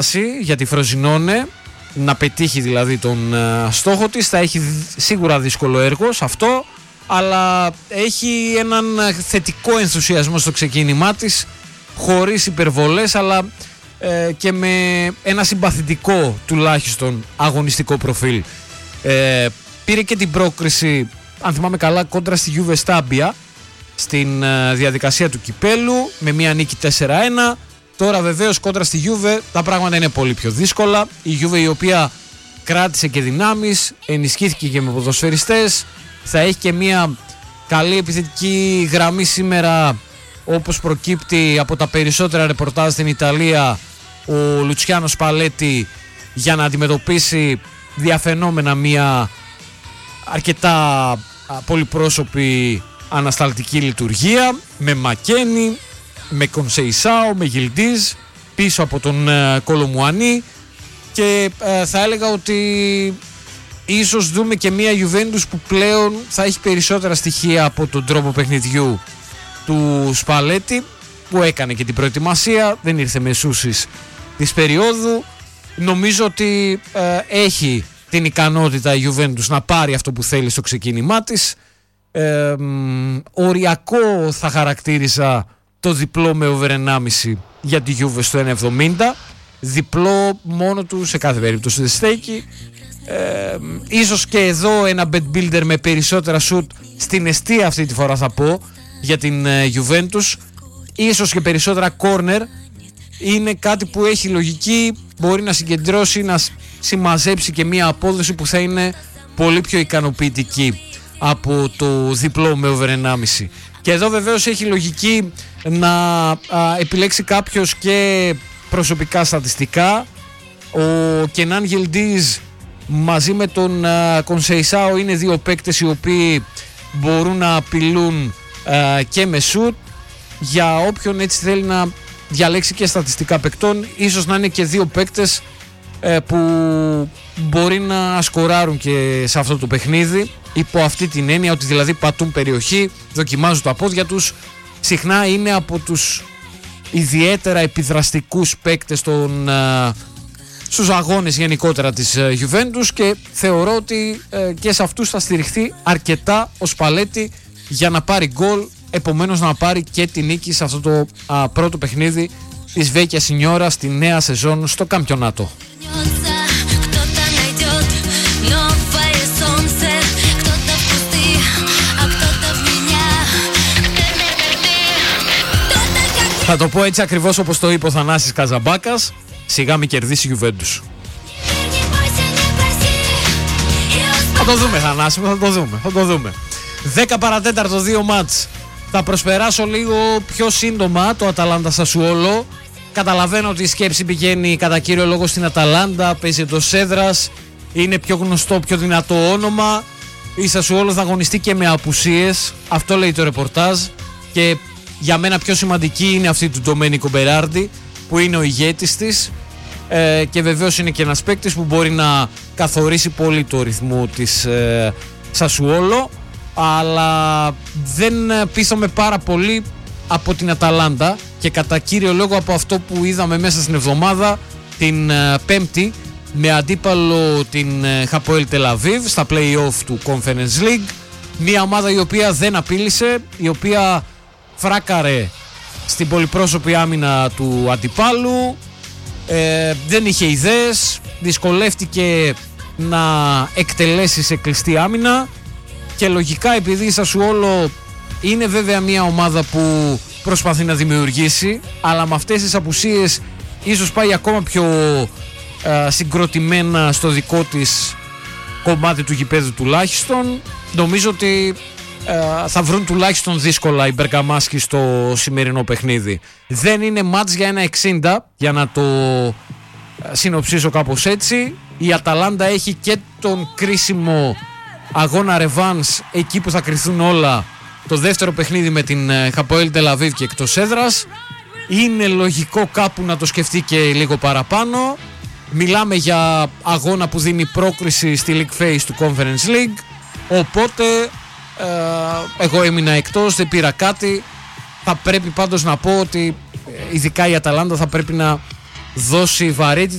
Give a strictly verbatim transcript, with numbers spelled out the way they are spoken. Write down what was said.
για τη Φροζινόνε, να πετύχει δηλαδή τον uh, στόχο της. Θα έχει σίγουρα δύσκολο έργο σε αυτό, αλλά έχει έναν θετικό ενθουσιασμό στο ξεκίνημά της, χωρίς υπερβολές, αλλά ε, και με ένα συμπαθητικό τουλάχιστον αγωνιστικό προφίλ. Ε, πήρε και την πρόκριση, αν θυμάμαι καλά, κόντρα στη Juve Stabia στην ε, διαδικασία του κυπέλου με μια νίκη τέσσερα ένα. Τώρα βεβαίως κόντρα στη Juve τα πράγματα είναι πολύ πιο δύσκολα. Η Juve, η οποία κράτησε και δυνάμεις, ενισχύθηκε και με ποδοσφαιριστές, θα έχει και μια καλή επιθετική γραμμή σήμερα, όπως προκύπτει από τα περισσότερα ρεπορτάζ στην Ιταλία, ο Λουτσιάνο Σπαλέτη, για να αντιμετωπίσει διαφαινόμενα μια αρκετά πολυπρόσωπη ανασταλτική λειτουργία, με Μακένι, με Κονσεϊσάο, με Γιλντίζ πίσω από τον Κολομουανί, και ε, θα έλεγα ότι ίσως δούμε και μια Juventus που πλέον θα έχει περισσότερα στοιχεία από τον τρόπο παιχνιδιού του Σπαλέτη, που έκανε και την προετοιμασία, δεν ήρθε μεσούσεις της περίοδου. Νομίζω ότι ε, έχει την ικανότητα η Juventus να πάρει αυτό που θέλει στο ξεκίνημά της. Ε, οριακό θα χαρακτήριζα το διπλό με over ενάμιση για τη Juve στο ένα εβδομήντα. Διπλό μόνο του σε κάθε περίπτωση δεν στέκει. Ε, ίσως και εδώ ένα bet builder με περισσότερα shoot στην εστία αυτή τη φορά θα πω για την ε, Juventus. Ίσως και περισσότερα corner. Είναι κάτι που έχει λογική, μπορεί να συγκεντρώσει, να συμμαζέψει και μια απόδοση που θα είναι πολύ πιο ικανοποιητική από το διπλό με over ενάμιση. Και εδώ βεβαίως έχει λογική να α, επιλέξει κάποιος και προσωπικά στατιστικά. Ο Κενάν Γιλντίζ μαζί με τον Κονσεϊσάο είναι δύο παίκτες οι οποίοι μπορούν να απειλούν α, και με σουτ. Για όποιον έτσι θέλει να διαλέξει και στατιστικά παικτών, ίσως να είναι και δύο παίκτες ε, που μπορεί να σκοράρουν και σε αυτό το παιχνίδι, υπό αυτή την έννοια ότι δηλαδή πατούν περιοχή, δοκιμάζουν τα πόδια τους. Συχνά είναι από τους ιδιαίτερα επιδραστικούς παίκτες των, ε, στους αγώνες γενικότερα της ε, Juventus, και θεωρώ ότι ε, και σε αυτούς θα στηριχθεί αρκετά ο Σπαλέτη για να πάρει γκολ, επομένως να πάρει και τη νίκη σε αυτό το α, πρώτο παιχνίδι της Βέκια Σινιόρα στη νέα σεζόν στο Καμπιονάτο. Θα το πω έτσι ακριβώς όπως το είπε ο Θανάσης Καζαμπάκας, σιγά μη κερδίσει η Juventus. Θα το δούμε, Θανάση, θα το δούμε, θα το δούμε. δέκα παρατέταρτο, δύο μάτς. Θα προσπεράσω λίγο πιο σύντομα το Αταλάντα Σασουόλο. Καταλαβαίνω ότι η σκέψη πηγαίνει κατά κύριο λόγο στην Αταλάντα, παίζει εντός έδρας, είναι πιο γνωστό, πιο δυνατό όνομα. Η Σασουόλο θα αγωνιστεί και με απουσίες, αυτό λέει το ρεπορτάζ, και για μένα πιο σημαντική είναι αυτή του Ντομένικο Μπεράρντι, που είναι ο ηγέτης της, ε, και βεβαίως είναι και ένας παίκτης που μπορεί να καθορίσει πολύ το ρυθμό της ε, Σασουόλο, αλλά δεν πείθομαι πάρα πολύ από την Αταλάντα, και κατά κύριο λόγο από αυτό που είδαμε μέσα στην εβδομάδα την ε, Πέμπτη με αντίπαλο την ε, Χαποέλ Τελαβίβ στα play-off του Conference League, μια ομάδα η οποία δεν απείλησε, η οποία φράκαρε στην πολυπρόσωπη άμυνα του αντιπάλου, ε, δεν είχε ιδέες, δυσκολεύτηκε να εκτελέσει σε κλειστή άμυνα, και λογικά επειδή η Σασουόλο είναι βέβαια μια ομάδα που προσπαθεί να δημιουργήσει, αλλά με αυτές τις απουσίες ίσως πάει ακόμα πιο ε, συγκροτημένα στο δικό της κομμάτι του γηπέδου τουλάχιστον. Νομίζω ότι ε, θα βρουν τουλάχιστον δύσκολα οι Μπεργαμάσκοι στο σημερινό παιχνίδι. Δεν είναι μάτς για ένα εξήντα, για να το ε, συνοψίσω κάπως έτσι. Η Αταλάντα έχει και τον κρίσιμο αγώνα ρεβάνς, εκεί που θα κριθούν όλα, το δεύτερο παιχνίδι με την Χαποέλ Τελαβίβ και εκτός έδρας. Είναι λογικό κάπου να το σκεφτεί και λίγο παραπάνω. Μιλάμε για αγώνα που δίνει πρόκριση στη League Phase του Conference League, οπότε ε, εγώ έμεινα εκτός, δεν πήρα κάτι. Θα πρέπει πάντως να πω ότι ειδικά η Αταλάντα θα πρέπει να δώσει βαρύτητα